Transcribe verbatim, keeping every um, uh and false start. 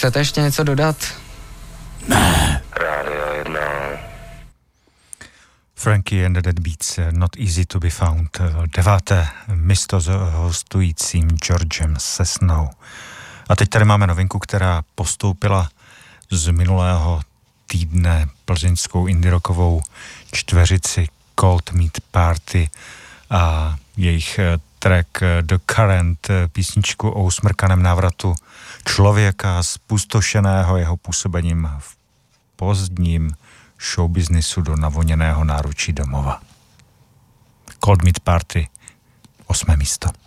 Chcete ještě něco dodat? Ne. Rádio jedna. Frankie and the Dead Beats, Not Easy to be Found. Deváté místo s hostujícím Georgem Sesnou. A teď tady máme novinku, která postoupila z minulého týdne plzeňskou indie rockovou čtveřici Cold Meat Party a jejich track The Current, písničku o usmrkaném návratu člověka zpustošeného jeho působením v pozdním showbiznisu do navoněného náručí domova. Cold Meat Party, osmé místo.